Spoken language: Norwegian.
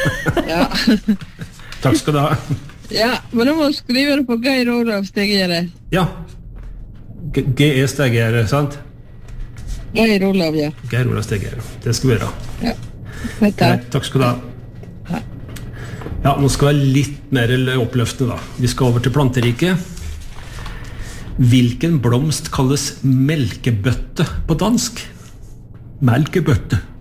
Ja. Takk skal du ha. Ja, men da må du skrive det på Geir Olav Steggjerde. Ja. G.E. Steggjerde, sant? Geir Olav, ja. Geir Olav Steggjerde. Det skal vi gjøre. Ja. Takk skal du ha. Ja, nå skal vi være litt mer oppløftende da. Vi skal over til planteriket. Hvilken blomst kalles melkebøtte på dansk? Melkebøtte.